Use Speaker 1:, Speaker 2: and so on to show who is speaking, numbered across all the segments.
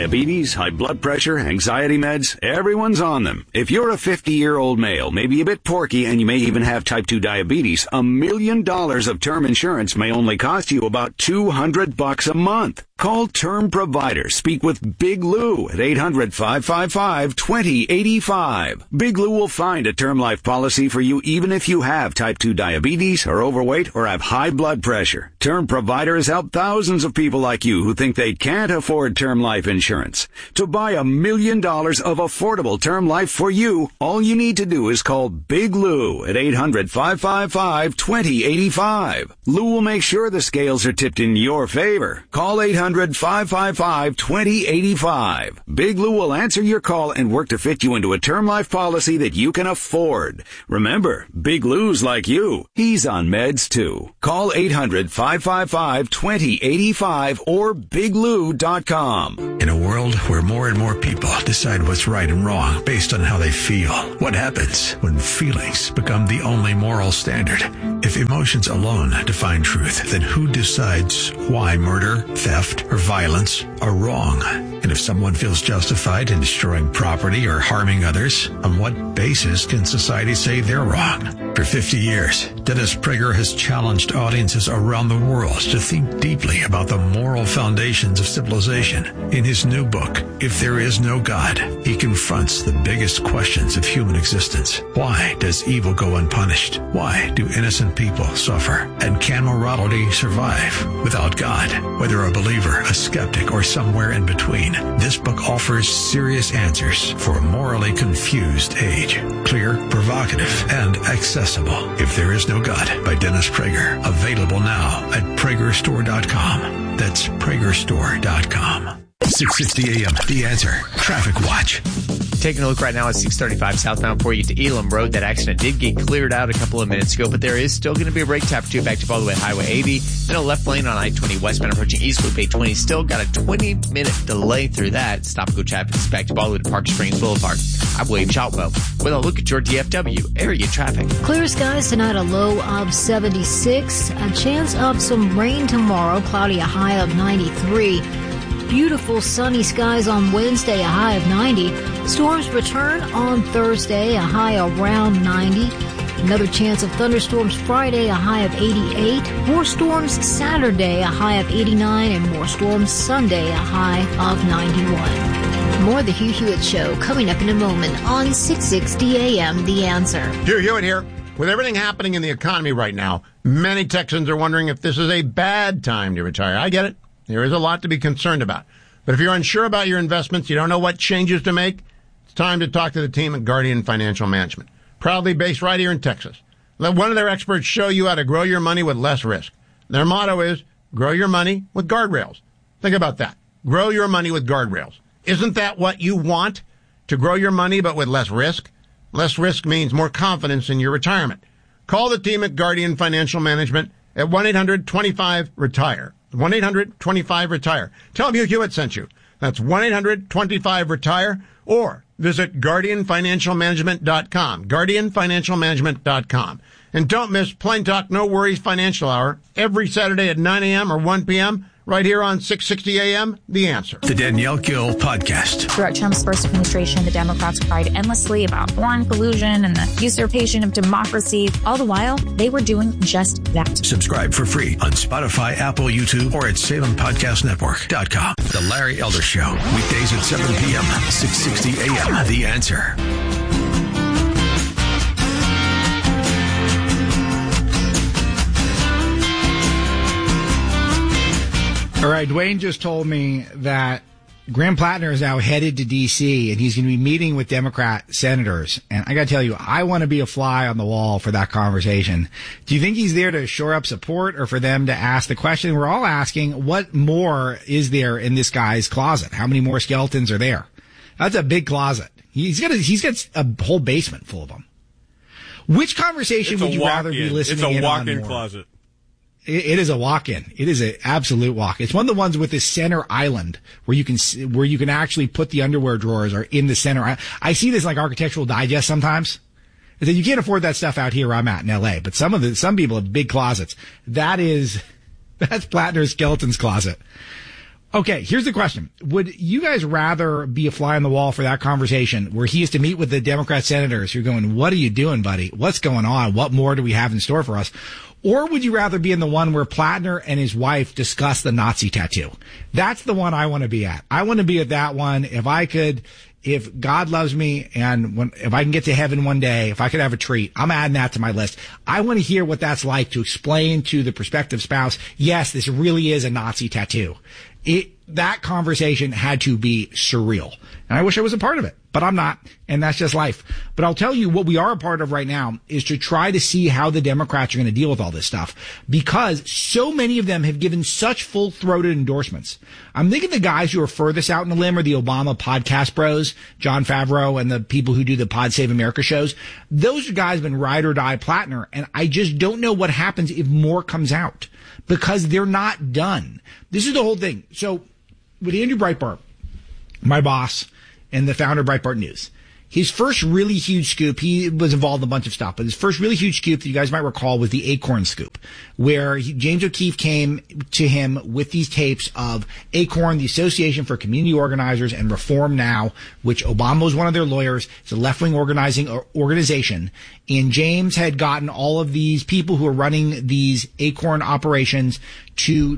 Speaker 1: Diabetes, high blood pressure, anxiety meds, everyone's on them. If you're a 50-year-old male, maybe a bit porky, and you may even have type 2 diabetes, $1 million of term insurance may only cost you about $200 a month. Call Term Provider. Speak with Big Lou at 800-555-2085. Big Lou will find a term life policy for you even if you have type 2 diabetes, are overweight, or have high blood pressure. Term Provider has helped thousands of people like you who think they can't afford term life insurance. To buy $1 million of affordable term life for you, all you need to do is call Big Lou at 800-555-2085. Lou will make sure the scales are tipped in your favor. Call 800-555-2085. Big Lou will answer your call and work to fit you into a term life policy that you can afford. Remember, Big Lou's like you. He's on meds too. Call 800-555-2085 or biglou.com.
Speaker 2: In a world where more and more people decide what's right and wrong based on how they feel, what happens when feelings become the only moral standard? If emotions alone define truth, then who decides why murder, theft, or violence are wrong? And if someone feels justified in destroying property or harming others, on what basis can society say they're wrong? For 50 years, Dennis Prager has challenged audiences around the world to think deeply about the moral foundations of civilization. In his new book, If There Is No God, he confronts the biggest questions of human existence. Why does evil go unpunished? Why do innocent people suffer? And can morality survive without God? Whether a believer, a skeptic, or somewhere in between, this book offers serious answers for a morally confused age. Clear, provocative, and accessible. If There Is No God by Dennis Prager. Available now at PragerStore.com. That's PragerStore.com. 660 AM, The Answer. Traffic Watch.
Speaker 3: Taking a look right now at 635 southbound before you get to Elam Road. That accident did get cleared out a couple of minutes ago, but there is still going to be a brake tap 2 back to all the way Highway 80. Then a left lane on I-20 westbound approaching East Loop 820. Still got a 20-minute delay through that. Stop and go traffic is back to all the way to Park Springs Boulevard. I'm William Shotwell with a look at your DFW area traffic.
Speaker 4: Clear skies tonight, a low of 76. A chance of some rain tomorrow, cloudy, a high of 93. Beautiful sunny skies on Wednesday, a high of 90. Storms return on Thursday, a high around 90. Another chance of thunderstorms Friday, a high of 88. More storms Saturday, a high of 89. And more storms Sunday, a high of 91. More of the Hugh Hewitt Show coming up in a moment on 660 AM, The Answer.
Speaker 5: Hugh Hewitt here. With everything happening in the economy right now, many Texans are wondering if this is a bad time to retire. I get it. There is a lot to be concerned about. But if you're unsure about your investments, you don't know what changes to make, it's time to talk to the team at Guardian Financial Management. Proudly based right here in Texas. Let one of their experts show you how to grow your money with less risk. Their motto is, grow your money with guardrails. Think about that. Grow your money with guardrails. Isn't that what you want? To grow your money but with less risk? Less risk means more confidence in your retirement. Call the team at Guardian Financial Management at 1-800-25-RETIRE. 1-800-25-RETIRE. Tell them Hugh Hewitt sent you. That's 1-800-25-RETIRE or visit GuardianFinancialManagement.com. GuardianFinancialManagement.com. And don't miss Plain Talk No Worries Financial Hour every Saturday at 9 a.m. or 1 p.m. right here on 660 AM, The Answer.
Speaker 2: The Danielle Gill Podcast.
Speaker 6: Throughout Trump's first administration, the Democrats cried endlessly about foreign collusion and the usurpation of democracy. All the while, they were doing just that.
Speaker 2: Subscribe for free on Spotify, Apple, YouTube, or at SalemPodcastNetwork.com. The Larry Elder Show. Weekdays at 7 p.m., 660 AM, The Answer.
Speaker 7: All right, Dwayne just told me that Graham Plattner is now headed to D.C., and he's going to be meeting with Democrat senators. And I got to tell you, I want to be a fly on the wall for that conversation. Do you think he's there to shore up support or for them to ask the question we're all asking, what more is there in this guy's closet? How many more skeletons are there? That's a big closet. He's got a whole basement full of them. Which conversation would you rather be listening in on?
Speaker 8: It's a walk-in closet.
Speaker 7: It is a walk-in. It is an absolute walk. It's one of the ones with this center island where you can actually put the underwear drawers are in the center. I see this like Architectural Digest sometimes. You can't afford that stuff out here where I'm at in LA, but some people have big closets. That's Plattner's skeleton's closet. Okay, here's the question. Would you guys rather be a fly on the wall for that conversation where he has to meet with the Democrat senators who are going, what are you doing, buddy? What's going on? What more do we have in store for us? Or would you rather be in the one where Plattner and his wife discuss the Nazi tattoo? That's the one I want to be at. I want to be at that one. If God loves me and if I can get to heaven one day, if I could have a treat, I'm adding that to my list. I want to hear what that's like to explain to the prospective spouse, yes, this really is a Nazi tattoo. That conversation had to be surreal. And I wish I was a part of it, but I'm not. And that's just life. But I'll tell you what we are a part of right now is to try to see how the Democrats are going to deal with all this stuff, because so many of them have given such full-throated endorsements. I'm thinking the guys who are furthest out in the limb are the Obama podcast bros, Jon Favreau and the people who do the Pod Save America shows. Those guys have been ride or die Plattner. And I just don't know what happens if more comes out, because they're not done. This is the whole thing. So with Andrew Breitbart, my boss and the founder of Breitbart News, his first really huge scoop, he was involved in a bunch of stuff, but his first really huge scoop that you guys might recall was the Acorn scoop, where James O'Keefe came to him with these tapes of Acorn, the Association for Community Organizers, and Reform Now, which Obama was one of their lawyers. It's a left-wing organization. And James had gotten all of these people who are running these Acorn operations to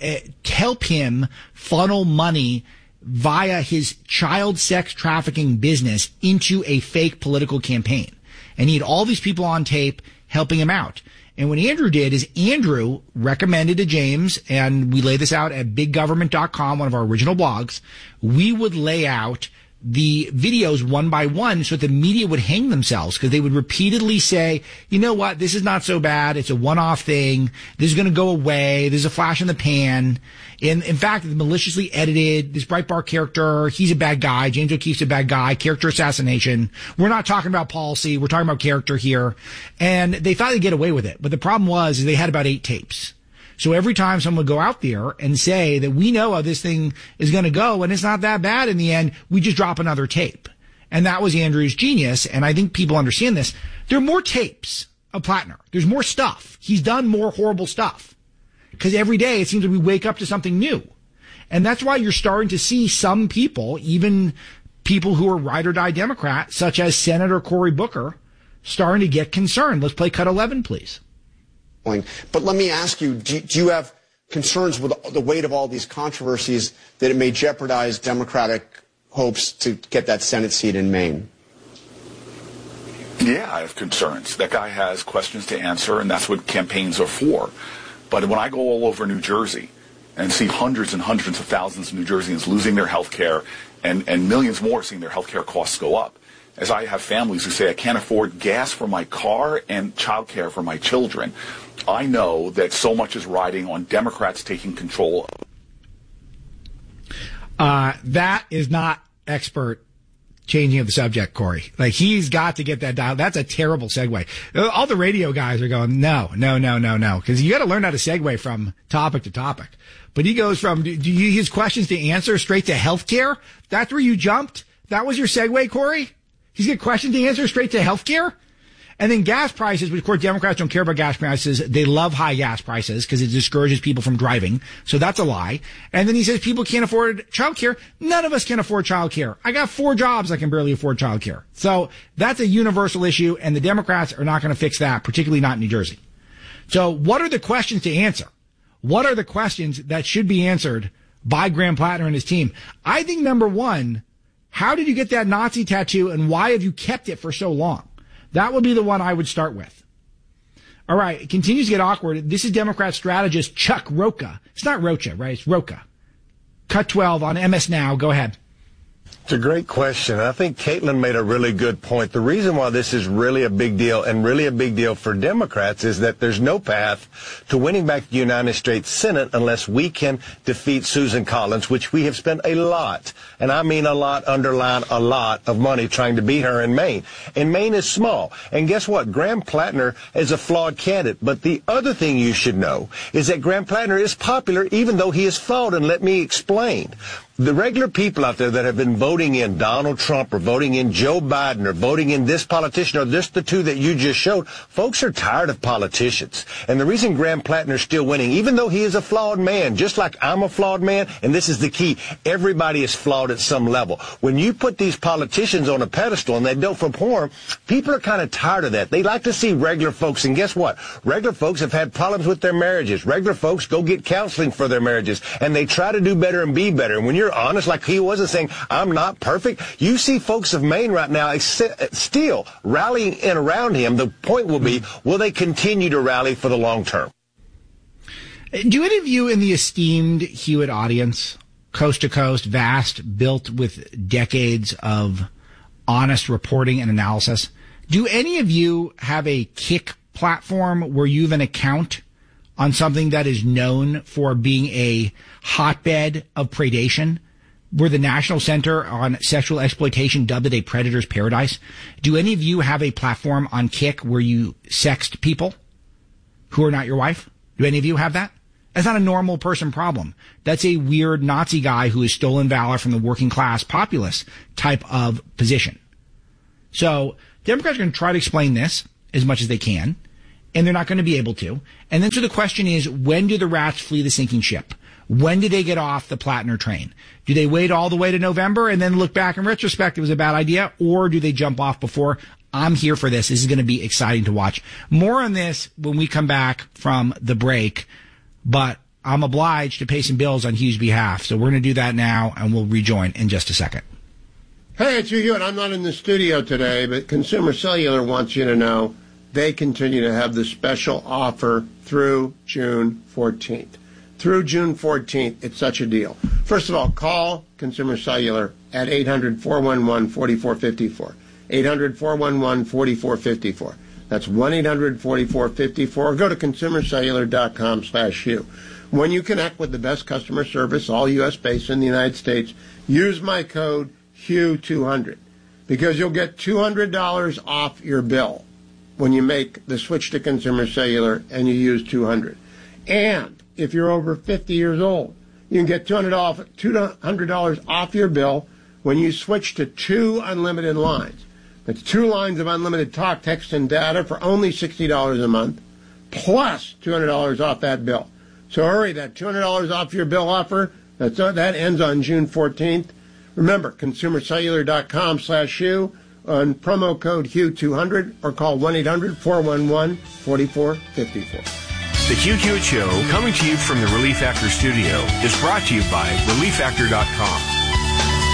Speaker 7: help him funnel money via his child sex trafficking business into a fake political campaign. And he had all these people on tape helping him out. And what Andrew did is Andrew recommended to James, and we lay this out at biggovernment.com, one of our original blogs, we would lay out the videos one by one so that the media would hang themselves, because they would repeatedly say, you know what, this is not so bad. It's a one-off thing. This is going to go away. There's a flash in the pan. In fact, it's maliciously edited. This Breitbart character, he's a bad guy. James O'Keefe's a bad guy. Character assassination. We're not talking about policy. We're talking about character here. And they thought they'd get away with it. But the problem was they had about 8 tapes. So every time someone would go out there and say that we know how this thing is going to go and it's not that bad in the end, we just drop another tape. And that was Andrew's genius. And I think people understand this. There are more tapes of Plattner. There's more stuff. He's done more horrible stuff. Because every day it seems that we wake up to something new. And that's why you're starting to see some people, even people who are ride or die Democrat, such as Senator Cory Booker, starting to get concerned. Let's play cut 11, please.
Speaker 8: But let me ask you, do you have concerns with the weight of all these controversies that it may jeopardize Democratic hopes to get that Senate seat in Maine?
Speaker 9: Yeah, I have concerns. That guy has questions to answer, and that's what campaigns are for. But when I go all over New Jersey and see hundreds and hundreds of thousands of New Jerseyans losing their health care and millions more seeing their health care costs go up, as I have families who say I can't afford gas for my car and child care for my children, I know that so much is riding on Democrats taking control.
Speaker 7: That is not expert changing of the subject, Corey. Like, he's got to get that dial. That's a terrible segue. All the radio guys are going, no. Because you got to learn how to segue from topic to topic. But he goes from, do you use questions to answer straight to healthcare? That's where you jumped? That was your segue, Corey? He's got questions to answer straight to healthcare? And then gas prices, which of course Democrats don't care about gas prices. They love high gas prices because it discourages people from driving. So that's a lie. And then he says people can't afford childcare. None of us can afford childcare. I got 4 jobs. I can barely afford childcare. So that's a universal issue, and the Democrats are not going to fix that, particularly not in New Jersey. So what are the questions to answer? What are the questions that should be answered by Graham Plattner and his team? I think number one, how did you get that Nazi tattoo, and why have you kept it for so long? That would be the one I would start with. All right, it continues to get awkward. This is Democrat strategist Chuck Rocha. It's not Rocha, right? It's Rocha. Cut 12 on MS Now. Go ahead.
Speaker 10: It's a great question. I think Caitlin made a really good point. The reason why this is really a big deal, and really a big deal for Democrats, is that there's no path to winning back the United States Senate unless we can defeat Susan Collins, which we have spent a lot, and I mean a lot, underline a lot, of money trying to beat her in Maine. And Maine is small. And guess what? Graham Plattner is a flawed candidate. But the other thing you should know is that Graham Plattner is popular even though he is flawed, and let me explain. The regular people out there that have been voting in Donald Trump or voting in Joe Biden or voting in this politician or this the two that you just showed, folks are tired of politicians. And the reason Graham Plattner's still winning, even though he is a flawed man, just like I'm a flawed man, and this is the key, everybody is flawed at some level. When you put these politicians on a pedestal and they don't perform, people are kind of tired of that. They like to see regular folks, and guess what? Regular folks have had problems with their marriages. Regular folks go get counseling for their marriages, and they try to do better and be better. And when you're honest, like he was, and saying, I'm not perfect, you see folks of Maine right now still rallying in around him. The point will be, will they continue to rally for the long term?
Speaker 7: Do any of you in the esteemed Hewitt audience, coast to coast, vast, built with decades of honest reporting and analysis, do any of you have a Kick platform where you have an account on something that is known for being a hotbed of predation? We're the National Center on Sexual Exploitation, dubbed it a predator's paradise. Do any of you have a platform on Kick where you sext people who are not your wife? Do any of you have that? That's not a normal person problem. That's a weird Nazi guy who has stolen valor from the working class populist type of position. So Democrats are going to try to explain this as much as they can, and they're not going to be able to. And then so the question is, when do the rats flee the sinking ship? When do they get off the Plattner train? Do they wait all the way to November and then look back in retrospect it was a bad idea? Or do they jump off before? I'm here for this. This is going to be exciting to watch. More on this when we come back from the break. But I'm obliged to pay some bills on Hugh's behalf. So we're going to do that now, and we'll rejoin in just a second.
Speaker 5: Hey, it's Hugh, and I'm not in the studio today, but Consumer Cellular wants you to know they continue to have the special offer through June 14th. Through June 14th, it's such a deal. First of all, call Consumer Cellular at 800-411-4454. 800-411-4454. That's 1-800-4454. Go to consumercellular.com/Hugh. When you connect with the best customer service, all U.S. based in the United States, use my code HUGH200 because you'll get $200 off your bill when you make the switch to Consumer Cellular and you use 200. And if you're over 50 years old, you can get $200 off your bill when you switch to 2 unlimited lines. That's 2 lines of unlimited talk, text, and data for only $60 a month, plus $200 off that bill. So hurry, that $200 off your bill offer, that ends on June 14th. Remember, consumercellular.com/Hugh on promo code HUGH200 or call 1-800-411-4454.
Speaker 11: The Hugh Hewitt Show, coming to you from the Relief Factor studio, is brought to you by ReliefFactor.com.